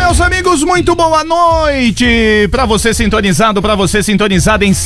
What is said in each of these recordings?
meus amigos, muito boa noite para você sintonizado, para você sintonizada em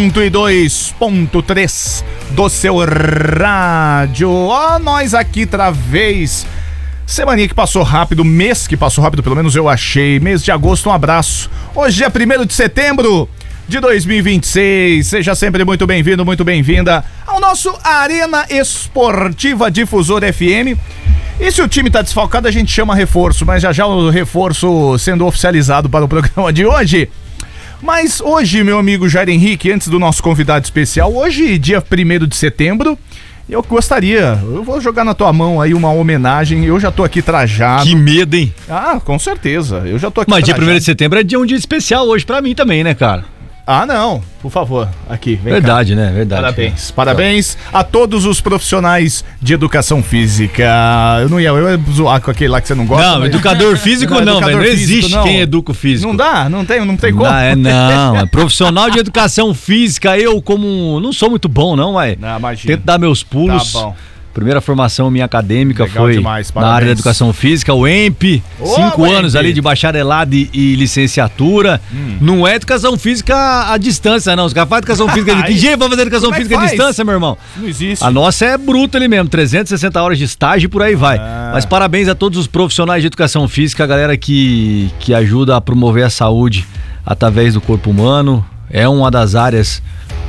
102.3 do seu rádio. Ó, nós aqui outra vez. Semaninha que passou rápido, mês que passou rápido, pelo menos eu achei. Mês de agosto, um abraço. Hoje é 1º de setembro de 2026. Seja sempre muito bem-vindo, muito bem-vinda ao nosso Arena Esportiva Difusor FM. E se o time tá desfalcado, a gente chama reforço, mas já o reforço sendo oficializado para o programa de hoje. Mas hoje, meu amigo Jair Henrique, antes do nosso convidado especial, hoje, dia 1º de setembro, eu vou jogar na tua mão aí uma homenagem, eu já tô aqui trajado. Que medo, hein? Ah, com certeza, eu já tô aqui Mas trajado. dia 1º de setembro é um dia especial hoje pra mim também, né, cara? Ah, não, por favor, aqui, vem Verdade, cá. né? Verdade. Parabéns a todos os profissionais de educação física. Eu ia zoar com aquele lá que você não gosta. Não, mas... educador físico não, velho. Não existe não. Quem educa o físico. Não dá, não tem como. Não, é profissional de educação física. Eu, como não sou muito bom, não, mas tento dar meus pulos. Tá bom. Primeira formação minha acadêmica legal foi demais, na área da educação física, o EMP, 5 anos ali de bacharelado e licenciatura. Não é educação física à distância, não. Os caras fazem educação física de que jeito vai fazer educação física à distância, meu irmão? Não existe. A nossa é bruta ali mesmo, 360 horas de estágio e por aí vai. Mas parabéns a todos os profissionais de educação física, a galera que ajuda a promover a saúde através do corpo humano. É uma das áreas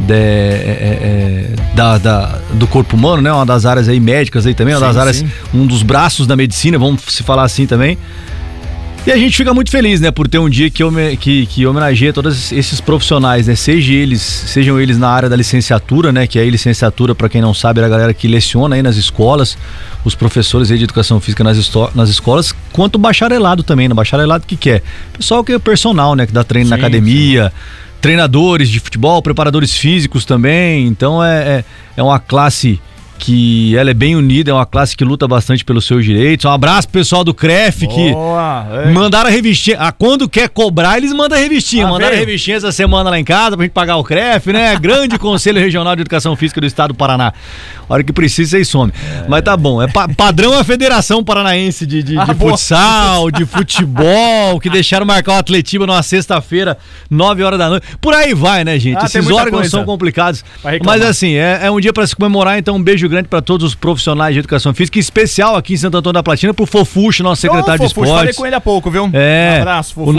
do corpo humano, né? Uma das áreas aí médicas aí também, uma das áreas, um dos braços da medicina, vamos se falar assim também. E a gente fica muito feliz, né? Por ter um dia que homenageia todos esses profissionais, né? Sejam eles na área da licenciatura, né? Que aí licenciatura, para quem não sabe, é a galera que leciona aí nas escolas, os professores aí de educação física nas escolas, quanto o bacharelado também, né? Bacharelado que é? Pessoal que é personal, né? Que dá treino na academia, treinadores de futebol, preparadores físicos também. Então é uma classe que ela é bem unida, é uma classe que luta bastante pelos seus direitos. Um abraço pro pessoal do CREF que mandaram a revistinha. Quando quer cobrar, eles mandam a revistinha. Mandaram a revistinha essa semana lá em casa pra gente pagar o CREF, né? Grande Conselho Regional de Educação Física do Estado do Paraná. A hora que precisa, vocês somem. Mas tá bom, é padrão a Federação Paranaense de futsal, de futebol, que deixaram marcar o Atletiba numa sexta-feira, 9 horas da noite. Por aí vai, né, gente? Esses órgãos são complicados. Mas assim, é um dia pra se comemorar, então um beijo grande para todos os profissionais de educação física, em especial aqui em Santo Antônio da Platina, pro Fofuxo, nosso secretário de esportes. Falei com ele há pouco, viu? Um abraço, Fofuxo.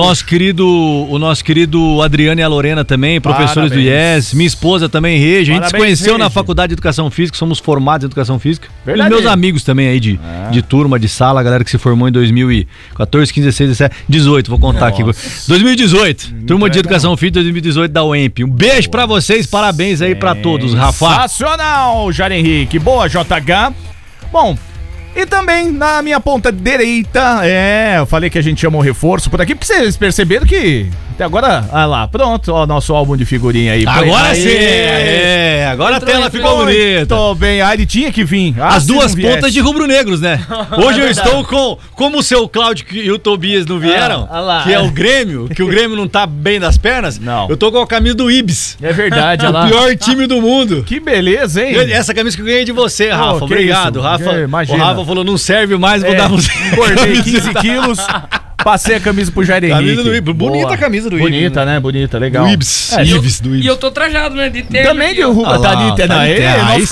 O nosso querido Adriano e a Lorena também, professores do IES, minha esposa também, Regi. A gente se conheceu na faculdade de educação física, somos formados em educação física. Verdade. E meus amigos também aí de turma, de sala, a galera que se formou em 2014, 15, 16, 17, 18, vou contar aqui. 2018, turma de educação física 2018 da UEMP. Um beijo pra vocês, parabéns aí pra todos, Rafa. Sensacional, Jair Henrique. Boa, JH. Bom, e também na minha ponta direita, eu falei que a gente chamou reforço por aqui, porque vocês perceberam que até agora, lá, pronto, ó, nosso álbum de figurinha aí. Agora sim, agora a tela ficou bonita. Tô bem, ele tinha que vir. As duas pontas de rubro-negros, né? Hoje eu estou como o seu Cláudio e o Tobias não vieram, que é o Grêmio, que o Grêmio não tá bem das pernas, eu tô com a camisa do Ibis. É verdade, o pior time do mundo. Que beleza, hein? Essa camisa que eu ganhei de você, Rafa, obrigado, Rafa. Imagina. O Rafa falou, não serve mais, vou dar você. Engordei 15 quilos. Passei a camisa pro Jair Henrique. Camisa do Ibis. Bonita a camisa do Ibis. Bonita, né? Bonita, legal. Do Ibis. Ibis do Ibis. E eu tô trajado, né? De terno. Também de roupa.